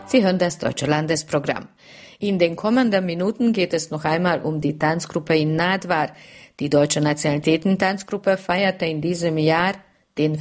Sie hören das Deutsche Landesprogramm. In den kommenden Minuten geht es noch einmal um die Tanzgruppe in Nadvar. Die Deutsche Nationalitäten-Tanzgruppe feierte in diesem Jahr den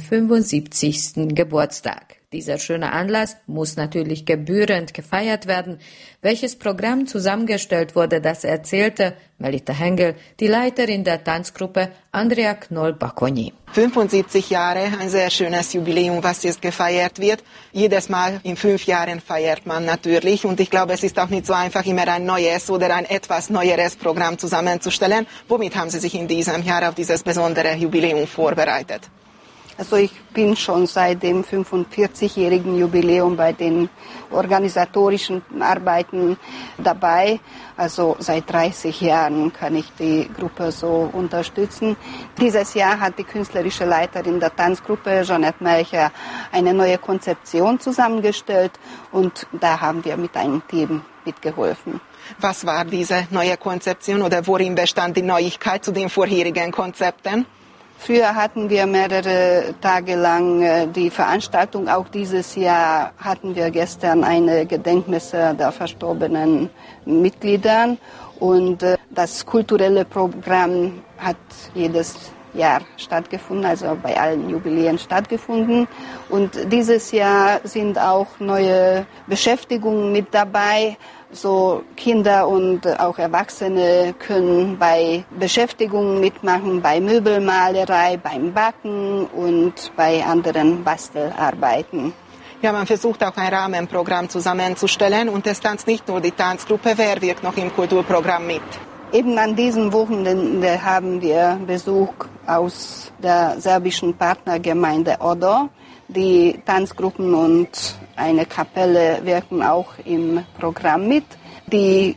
75. Geburtstag. Dieser schöne Anlass muss natürlich gebührend gefeiert werden. Welches Programm zusammengestellt wurde, das erzählte Melita Hengel, die Leiterin der Tanzgruppe Andrea Knoll-Bakoni. 75 Jahre, ein sehr schönes Jubiläum, was jetzt gefeiert wird. Jedes Mal in 5 Jahren feiert man natürlich. Und ich glaube, es ist auch nicht so einfach, immer ein neues oder ein etwas neueres Programm zusammenzustellen. Womit haben Sie sich in diesem Jahr auf dieses besondere Jubiläum vorbereitet? Also ich bin schon seit dem 45-jährigen Jubiläum bei den organisatorischen Arbeiten dabei. Also seit 30 Jahren kann ich die Gruppe so unterstützen. Dieses Jahr hat die künstlerische Leiterin der Tanzgruppe, Jeanette Melcher, eine neue Konzeption zusammengestellt und da haben wir mit einem Team mitgeholfen. Was war diese neue Konzeption oder worin bestand die Neuigkeit zu den vorherigen Konzepten? Früher hatten wir mehrere Tage lang die Veranstaltung. Auch dieses Jahr hatten wir gestern eine Gedenkmesse der verstorbenen Mitglieder. Und das kulturelle Programm hat jedes Jahr stattgefunden, also bei allen Jubiläen stattgefunden. Und dieses Jahr sind auch neue Beschäftigungen mit dabei. So Kinder und auch Erwachsene können bei Beschäftigungen mitmachen, bei Möbelmalerei, beim Backen und bei anderen Bastelarbeiten. Ja, man versucht auch ein Rahmenprogramm zusammenzustellen und es tanzt nicht nur die Tanzgruppe. Wer wirkt noch im Kulturprogramm mit? Eben an diesem Wochenende haben wir Besuch aus der serbischen Partnergemeinde Odor. Die Tanzgruppen und eine Kapelle wirken auch im Programm mit. Die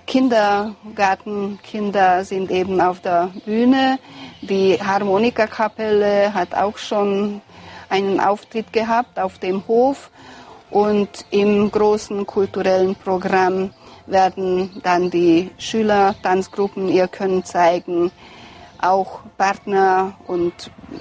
Kindergartenkinder sind eben auf der Bühne. Die Harmonikakapelle hat auch schon einen Auftritt gehabt auf dem Hof. Und im großen kulturellen Programm werden dann die Schülertanzgruppen ihr Können zeigen. Auch Partner und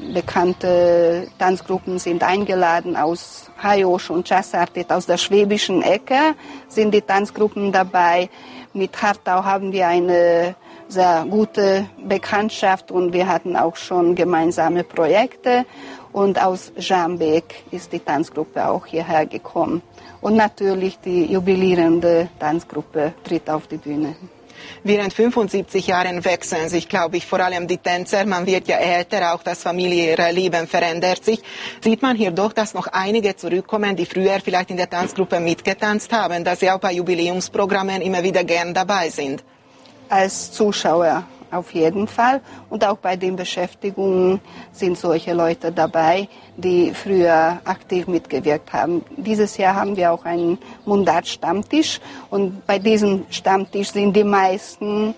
bekannte Tanzgruppen sind eingeladen aus Hajosch und Jazzartet, aus der schwäbischen Ecke sind die Tanzgruppen dabei. Mit Hartau haben wir eine sehr gute Bekanntschaft und wir hatten auch schon gemeinsame Projekte. Und aus Jambeck ist die Tanzgruppe auch hierher gekommen. Und natürlich die jubilierende Tanzgruppe tritt auf die Bühne. Während 75 Jahren wechseln sich, glaube ich, vor allem die Tänzer. Man wird ja älter, auch das familiäre Leben verändert sich. Sieht man hier doch, dass noch einige zurückkommen, die früher vielleicht in der Tanzgruppe mitgetanzt haben, dass sie auch bei Jubiläumsprogrammen immer wieder gern dabei sind? Als Zuschauer auf jeden Fall. Und auch bei den Beschäftigungen sind solche Leute dabei, die früher aktiv mitgewirkt haben. Dieses Jahr haben wir auch einen Mundart-Stammtisch. Und bei diesem Stammtisch sind die meisten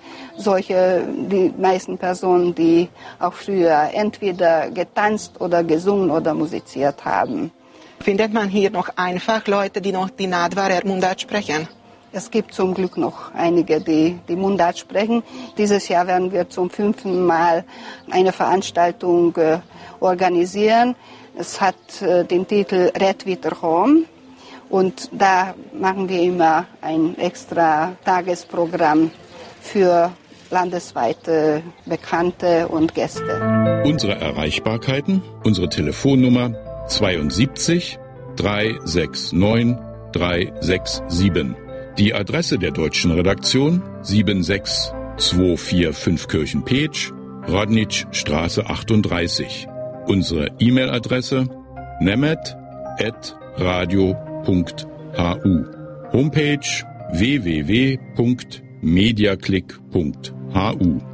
Personen, die auch früher entweder getanzt oder gesungen oder musiziert haben. Findet man hier noch einfach Leute, die noch die Nadvarer Mundart sprechen? Es gibt zum Glück noch einige, die Mundart sprechen. Dieses Jahr werden wir zum 5. Mal eine Veranstaltung organisieren. Es hat den Titel Red wieder Home und da machen wir immer ein extra Tagesprogramm für landesweite Bekannte und Gäste. Unsere Erreichbarkeiten, unsere Telefonnummer 72 369 367. Die Adresse der deutschen Redaktion 76245 Kirchen-Petsch, Rodnitschstraße 38. Unsere E-Mail-Adresse nemet@radio.hu. Homepage www.mediaclick.hu.